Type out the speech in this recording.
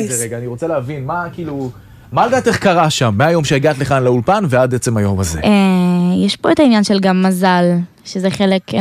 זה רגע, אני רוצה להבין, מה כאילו, מה לדעתך קרה שם, מהיום שהגעת לכאן לאולפן ועד עצם היום הזה? יש פה את העניין של גם מזל, שזה חלק